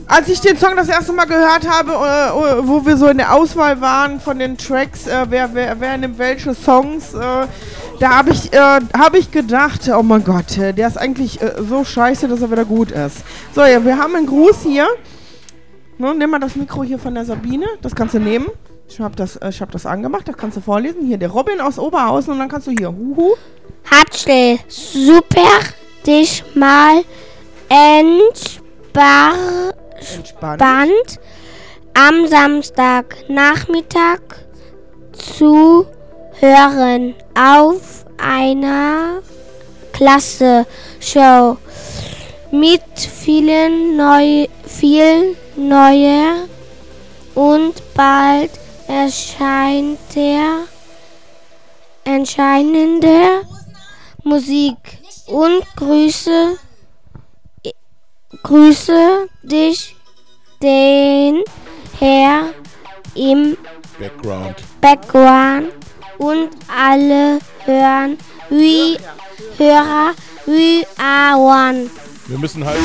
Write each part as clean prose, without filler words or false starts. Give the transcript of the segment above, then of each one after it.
Als ich den Song das erste Mal gehört habe, wo wir so in der Auswahl waren von den Tracks, wer nimmt welche Songs, da habe ich gedacht, oh mein Gott, der ist eigentlich so scheiße, dass er wieder gut ist. So, ja, wir haben einen Gruß hier. Nimm mal das Mikro hier von der Sabine, das kannst du nehmen. Ich hab das angemacht, das kannst du vorlesen. Hier, der Robin aus Oberhausen und dann kannst du hier, huhu. Hatschel, super, dich mal entspannt am Samstagnachmittag zu hören auf einer Klasse-Show mit viel neuer und bald erscheinende Musik und grüße dich, den Herr im Background und alle Hörer we are one. Wir müssen halt...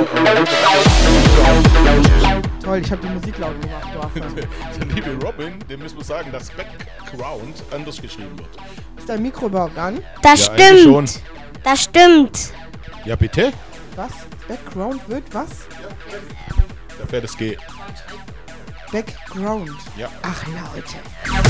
Toll, ich habe die Musik laut gemacht. Der liebe Robin, dem müssen wir sagen, dass Background anders geschrieben wird. Ist dein Mikro überhaupt an? Das Ja, eigentlich stimmt. schon. Das stimmt. Ja, bitte? Was? Background wird was? Da fährt das G. Background. Ja. Ach, Leute.